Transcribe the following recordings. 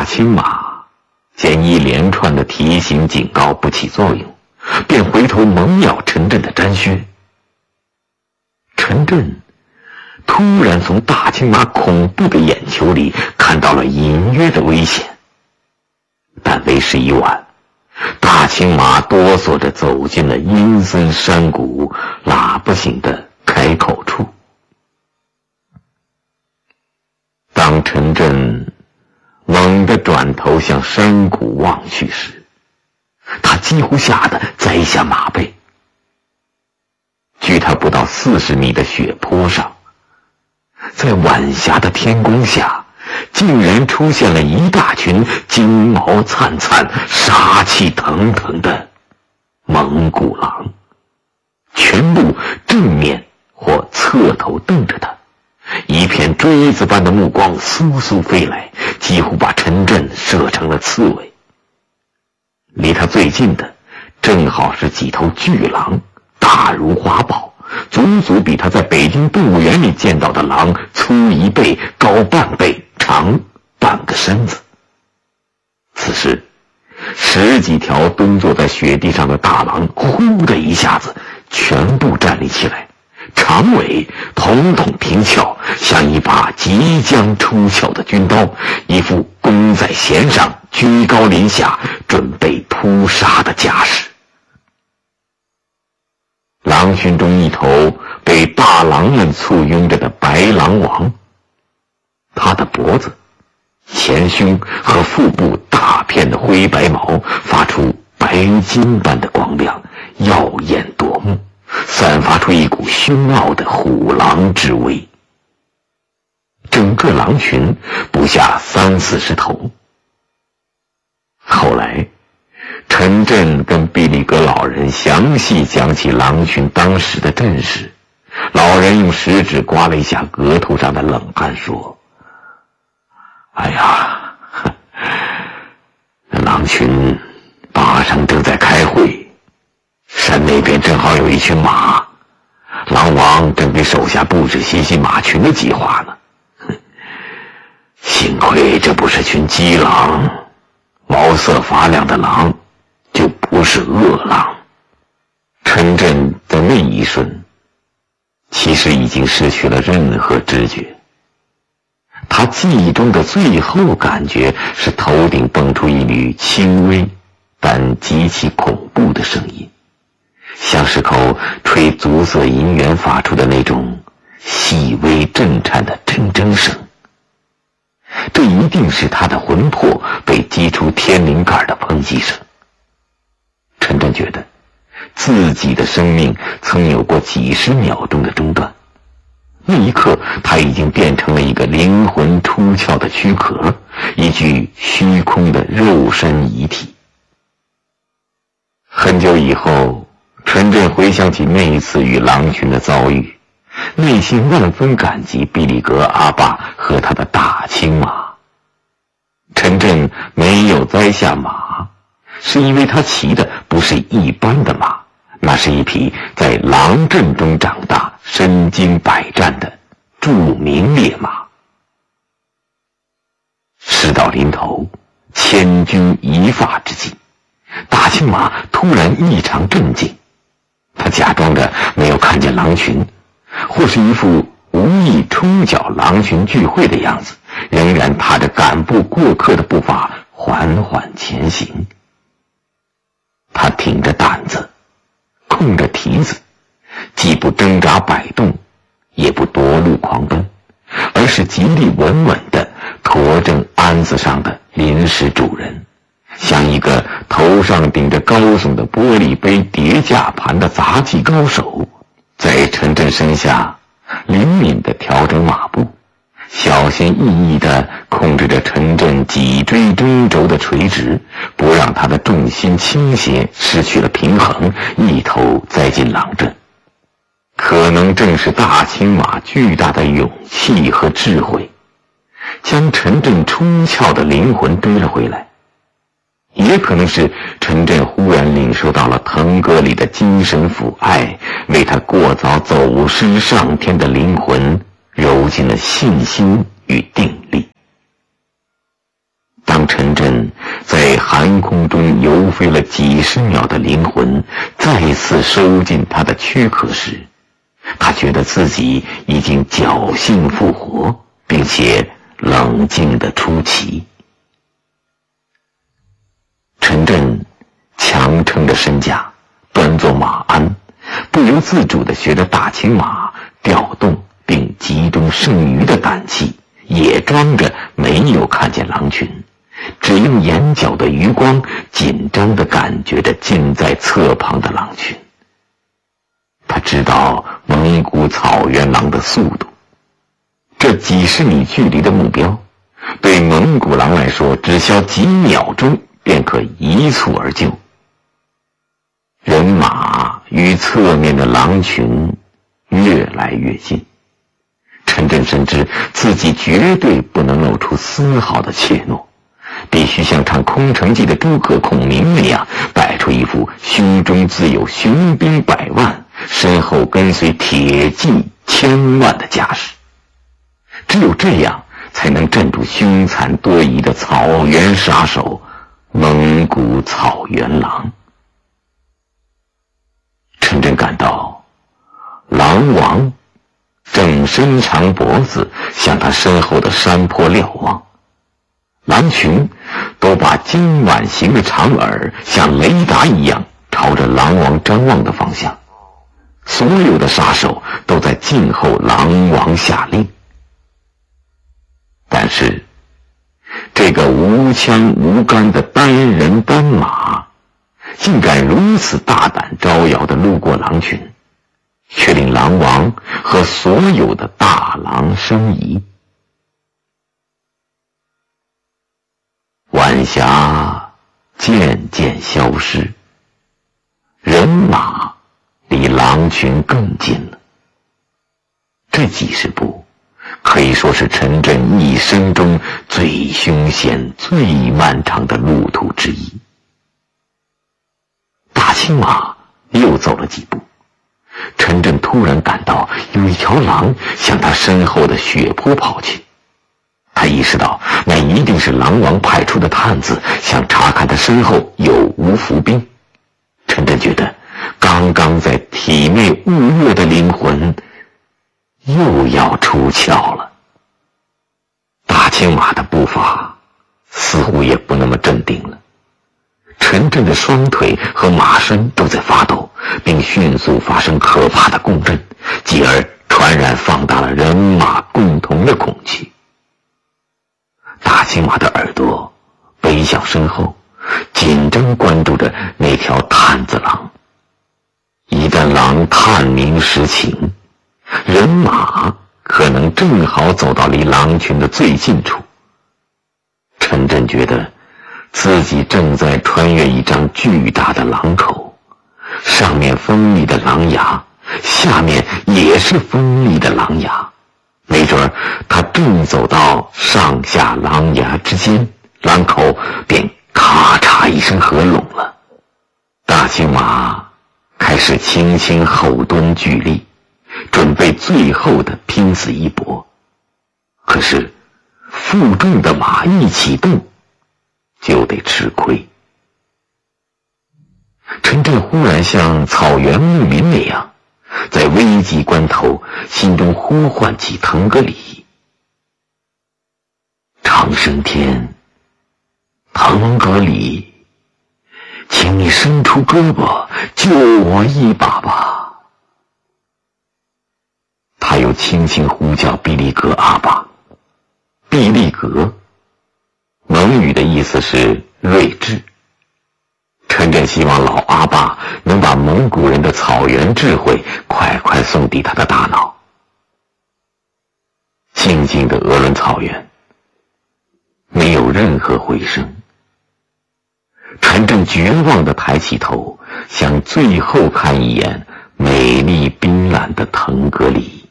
青马见一连串的提醒警告不起作用，便回头猛咬陈震的毡靴。陈震突然从大青马恐怖的眼球里看到了隐约的危险，但为时已晚，大青马哆嗦着走进了阴森山谷喇叭形的开口处。当陈震猛地转头向山谷望去时，他几乎吓得栽下马背。距他不到40米的雪坡上，在晚霞的天光下，竟然出现了一大群金毛灿灿、杀气腾腾的蒙古狼，全部正面或侧头瞪着他，一片锥子般的目光簌簌飞来，几乎把陈震射成了刺猬。离他最近的正好是几头巨狼，大如花豹，足足比他在北京动物园里见到的狼粗1倍、高半倍、长半个身子。此时10几条蹲坐在雪地上的大狼呼的一下子全部站立起来，长尾统统挺翘，像一把即将出鞘的军刀，一副弓在弦上居高临下准备扑杀的架势。狼群中一头被大狼们簇拥着的白狼王，他的脖子、前胸和腹部大片的灰白毛发出白金般的光亮，耀眼夺目，散发出一股凶傲的虎狼之威。整个狼群不下30-40头。后来陈震跟毕力格老人详细讲起狼群当时的阵势，老人用食指刮了一下额头上的冷汗，说：“哎呀，那狼群巴上正在开会，山那边正好有一群马，狼王正给手下布置新马群的计划呢。幸亏这不是群鸡狼，毛色发亮的狼就不是恶狼。”陈震在那一瞬其实已经失去了任何知觉，他记忆中的最后感觉是头顶蹦出一缕轻微但极其恐怖的声音，像是口吹足色银元发出的那种细微震颤的铮铮声。这一定是他的魂魄被击出天灵盖的抨击声。陈震觉得自己的生命曾有过几十秒钟的中断，那一刻他已经变成了一个灵魂出窍的躯壳，一具虚空的肉身遗体。很久以后，陈震回想起那一次与狼群的遭遇，内心万分感激毕力格阿爸和他的大青马。陈震没有栽下马，是因为他骑的不是一般的马，那是一匹在狼阵中长大、身经百战的著名烈马。事到临头，千钧一发之际，大青马突然异常镇静，他假装着没有看见狼群，或是一副无意冲搅狼群聚会的样子，仍然踏着赶步过客的步伐缓缓前行。他挺着胆子，控着蹄子，既不挣扎摆动，也不夺路狂奔，而是极力稳稳地驮正鞍子上的临时主人，像一个头上顶着高耸的玻璃杯叠架盘的杂技高手，在陈震身下灵敏地调整马步，小心翼翼地控制着陈震脊椎中轴的垂直，不让他的重心倾斜，失去了平衡，一头栽进狼阵。可能正是大青马巨大的勇气和智慧，将陈震出窍的灵魂追了回来，也可能是陈震忽然领受到了腾格里的精神抚爱，为他过早走失上天的灵魂揉进了信心与定力。当陈天空中游飞了几十秒的灵魂再次收进他的躯壳时，他觉得自己已经侥幸复活，并且冷静地出奇。陈震强撑着身甲，端坐马鞍，不由自主地学着大青马调动并集中剩余的胆气，也装着没有看见狼群，只用眼角的余光紧张地感觉着近在侧旁的狼群。他知道蒙古草原狼的速度，这几十米距离的目标对蒙古狼来说只需几秒钟便可一蹴而就。人马与侧面的狼群越来越近，陈震深知自己绝对不能露出丝毫的怯懦，必须像唱空城计的诸葛孔明那样摆出一副胸中自有雄兵百万，身后跟随铁骑千万的架势。只有这样才能镇住凶残多疑的草原杀手蒙古草原狼。陈震感到狼王正伸长脖子向他身后的山坡瞭望，狼群都把尖碗形的长耳像雷达一样朝着狼王张望的方向，所有的杀手都在静候狼王下令。但是这个无枪无杆的单人单马竟敢如此大胆招摇地路过狼群，却令狼王和所有的大狼生疑。晚霞渐渐消失，人马离狼群更近了。这几十步可以说是陈震一生中最凶险最漫长的路途之一。大青马又走了几步，陈震突然感到有一条狼向他身后的血泊跑去。他意识到那一定是狼王派出的探子，想查看他身后有无伏兵。陈震觉得刚刚在体内兀弱的灵魂又要出窍了。大青马的步伐似乎也不那么镇定了，陈震的双腿和马身都在发抖，并迅速发生可怕的共振，继而传染放大了人马共同的恐惧。大青马的耳朵背向身后，紧张关注着那条探子狼。一旦狼探明实情，人马可能正好走到离狼群的最近处。陈震觉得自己正在穿越一张巨大的狼口，上面锋利的狼牙，下面也是锋利的狼牙，没准他正走到上下狼牙之间，狼口便咔嚓一声合拢了。大青马开始轻轻后端巨力，准备最后的拼死一搏。可是负重的马一启动就得吃亏。陈震忽然像草原牧民那样，在危急关头心中呼唤起腾格里：长生天，腾格里，请你伸出胳膊救我一把吧。他又轻轻呼叫毕力格阿爸。毕力格蒙语的意思是睿智。陈震希望老阿爸能把蒙古人的草原智慧快快送抵他的大脑。静静的鄂伦草原没有任何回声。陈震绝望地抬起头，想最后看一眼美丽冰蓝的腾格里。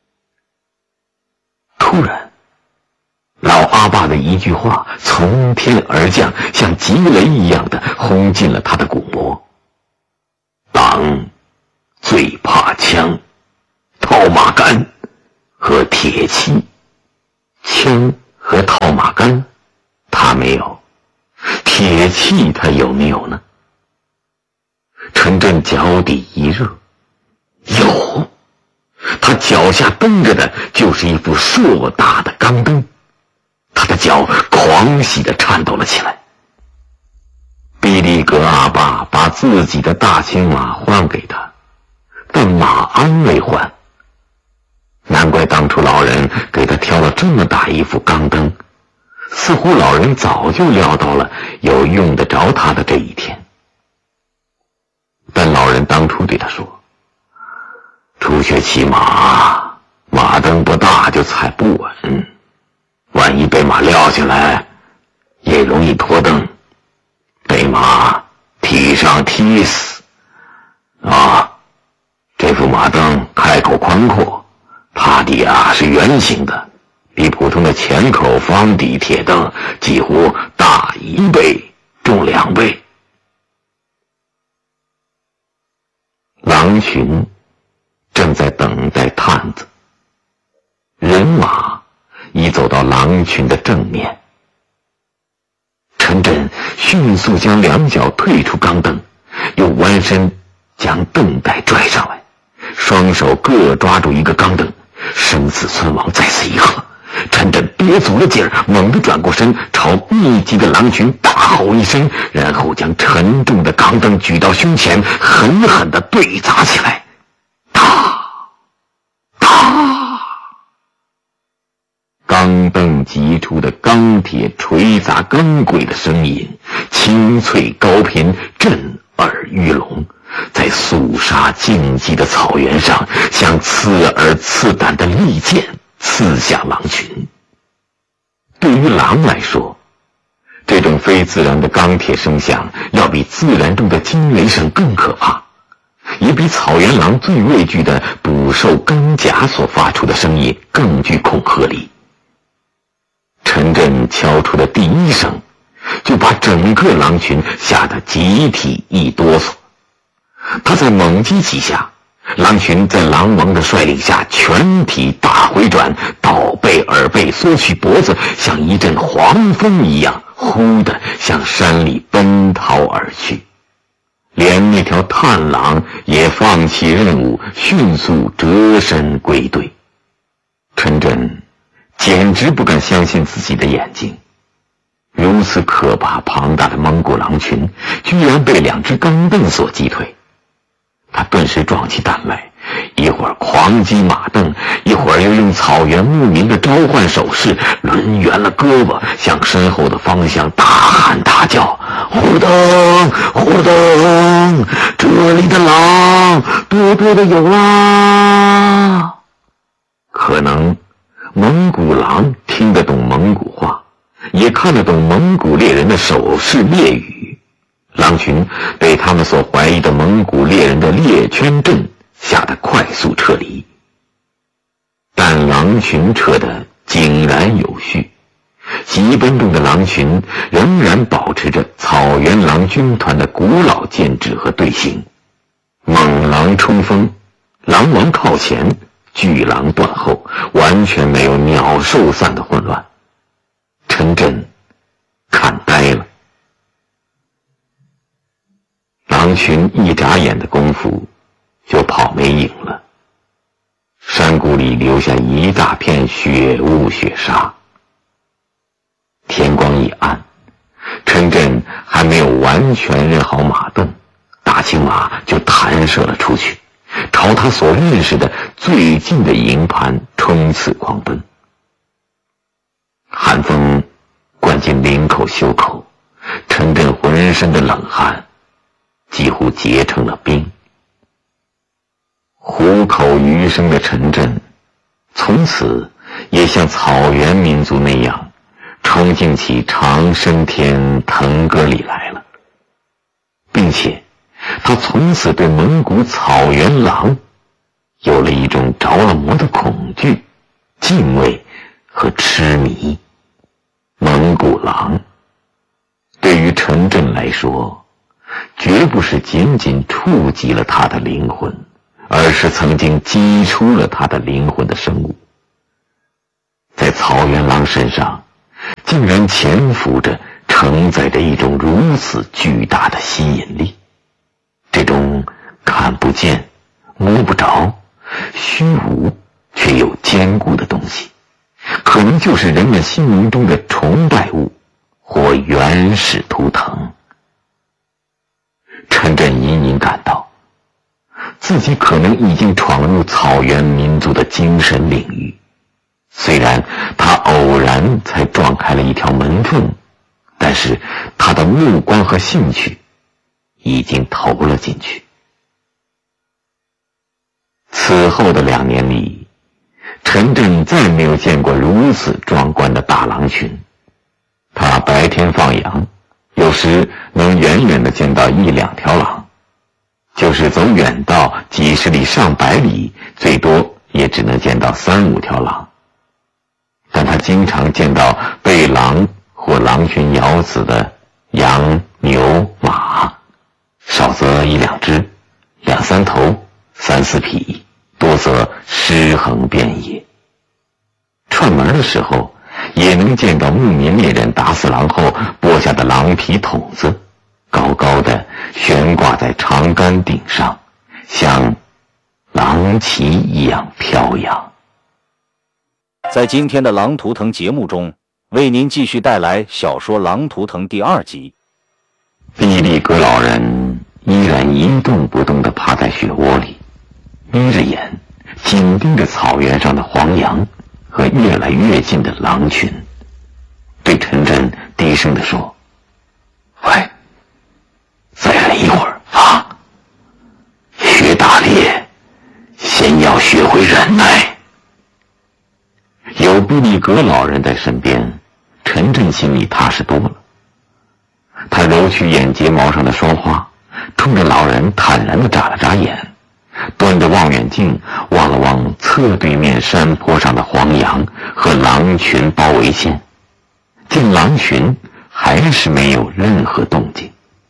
突然，老阿爸的一句话从天而降，像急雷一样的轰进了他的骨膜。狼最怕枪、套马杆和铁器，枪和套马杆他没有，铁解气他有没有呢？陈震脚底一热，有，他脚下蹬着的就是一副硕大的钢灯，他的脚狂喜地颤抖了起来。比利格阿爸把自己的大青马换给他，但马鞍未换。难怪当初老人给他挑了这么大一副钢灯，似乎老人早就料到了有用得着他的这一天。但老人当初对他说，初学骑马，马蹬不大就踩不稳，万一被马撂下来也容易脱蹬，被马踢上踢死啊！这副马蹬开口宽阔，它底是圆形的，比普通的前口方底铁蹬几乎大1倍，重2倍。狼群正在等待探子，人马已走到狼群的正面。陈震迅速将2脚退出钢蹬，又弯身将蹬带拽上来，双手各抓住一个钢蹬，生死存亡再次一喝。陈震憋足了劲儿，猛地转过身，朝密集的狼群大吼一声，然后将沉重的钢蹬举到胸前，狠狠地对砸起来。哒哒，钢蹬击出的钢铁锤砸钢轨的声音清脆高频，震耳欲聋，在肃杀静寂的草原上，像刺耳刺胆的利剑刺向狼群。对于狼来说，这种非自然的钢铁声响要比自然中的惊雷声更可怕，也比草原狼最畏惧的捕兽钢甲所发出的声音更具恐吓力。陈震敲出的第一声，就把整个狼群吓得集体一哆嗦。他再猛击几下，狼群在狼王的率领下全体大回转，倒背耳背，缩起脖子，像一阵黄风一样忽地向山里奔逃而去。连那条探狼也放弃任务，迅速折身归队。陈震简直不敢相信自己的眼睛，如此可怕庞大的蒙古狼群居然被2只钢蹬所击退。他顿时壮起胆来，一会儿狂击马蹬，一会儿又用草原牧民的召唤手势抡圆了胳膊，向身后的方向大喊大叫：虎灯虎灯，这里的狼多多的有啦！可能蒙古狼听得懂蒙古话，也看得懂蒙古猎人的手势猎语，狼群被他们所怀疑的蒙古猎人的猎圈阵吓得快速撤离。但狼群撤得井然有序，几分钟的狼群仍然保持着草原狼军团的古老建制和队形，猛狼冲锋，狼王靠前，巨狼断后，完全没有鸟兽散的混乱。陈震看呆了。狼群一眨眼的功夫就跑没影了，山谷里留下一大片雪雾雪沙。天光一暗，陈震还没有完全认好马蹬，大青马就弹射了出去，朝他所认识的最近的营盘冲刺狂奔。寒风灌进领口袖口，陈震浑身的冷汗几乎结成了冰。虎口余生的陈震从此也像草原民族那样冲进起长生天腾格里来了，并且他从此对蒙古草原狼有了一种着了魔的恐惧、敬畏和痴迷。蒙古狼对于陈震来说，绝不是仅仅触及了他的灵魂，而是曾经击出了他的灵魂的生物。在草原狼身上竟然潜伏着承载着一种如此巨大的吸引力。这种看不见、摸不着、虚无却又坚固的东西，可能就是人们心目中的崇拜物或原始图腾。陈震隐隐感到，自己可能已经闯入草原民族的精神领域。虽然他偶然才撞开了一条门缝，但是他的目光和兴趣已经投了进去。此后的2年里，陈震再没有见过如此壮观的大狼群。他白天放羊，有时能远远地见到1、2条狼，就是走远道几十里、上百里，最多也只能见到3、5条狼。但他经常见到被狼或狼群咬死的羊、牛、马，少则1、2只，2、3头，3、4匹，多则尸横遍野。串门的时候，也能见到牧民猎人打死狼后剥下的狼皮筒子，高高的悬挂在长杆顶上，像狼旗一样飘扬。 在今天的狼图腾节目中，为您继续带来小说《狼图腾》第2集。 毕利格老人依然一动不动地趴在雪窝里，眯着眼紧盯着草原上的黄羊和越来越近的狼群，对陈震低声地说：“喂，再忍一会儿啊！学打猎，先要学会忍耐。”有毕利格老人在身边，陈震心里踏实多了。他揉去眼睫毛上的霜花，冲着老人坦然地眨了眨眼，端着望远镜望了望侧对面山坡上的黄羊和狼群包围线，见狼群还是没有任何动静。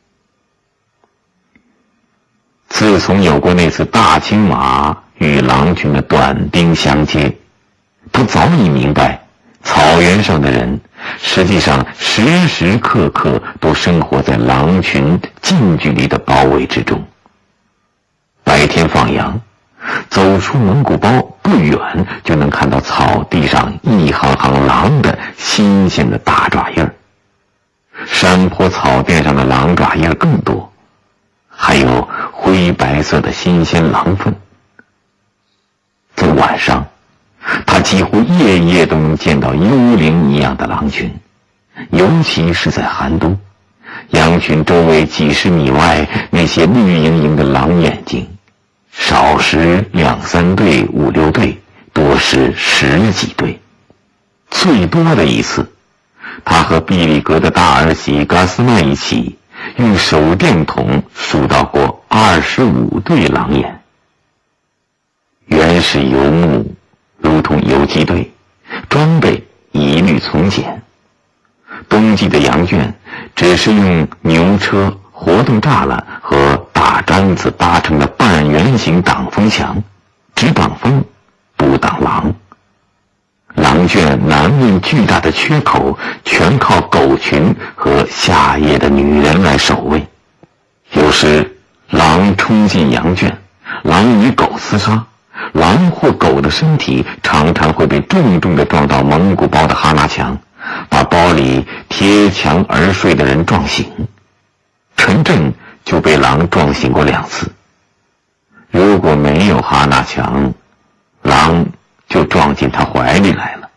自从有过那次大青马与狼群的短兵相接，他早已明白，草原上的人实际上时时刻刻都生活在狼群近距离的包围之中。白天放羊，走出蒙古包不远就能看到草地上一行行狼的新鲜的大爪印儿，山坡草甸上的狼爪印儿更多，还有灰白色的新鲜狼粪。在晚上，他几乎夜夜都能见到幽灵一样的狼群，尤其是在寒冬，羊群周围几十米外那些绿莹莹的狼眼睛，少时2、3对、5、6对，多时10几对。最多的一次，他和毕利格的大儿媳嘎斯曼一起用手电筒数到过25对狼眼。原始游牧如同游击队，装备一律从简。冬季的羊圈只是用牛车、活动栅栏和大毡子搭成的半圆形挡风墙，只挡风不挡狼。狼圈南面巨大的缺口全靠狗群和下夜的女人来守卫。有时狼冲进羊圈，狼与狗厮杀，狼或狗的身体常常会被重重地撞到蒙古包的哈拉墙，把包里贴墙而睡的人撞醒。陈震就被狼撞醒过2次。如果没有哈纳墙，狼就撞进他怀里来了。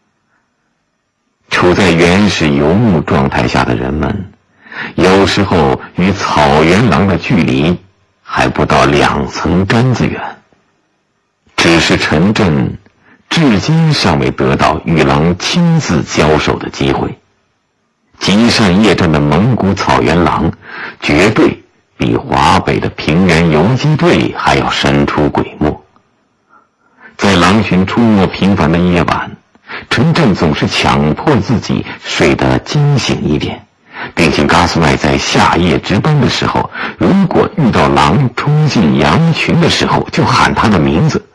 处在原始游牧状态下的人们，有时候与草原狼的距离还不到2层杆子远。只是陈震至今尚未得到与狼亲自交手的机会。极善夜战的蒙古草原狼绝对比华北的平原游击队还要神出鬼没。在狼群出没频繁的夜晚，陈震总是强迫自己睡得惊醒一点，并请嘎苏麦在下夜值班的时候，如果遇到狼冲进羊群的时候，就喊他的名字。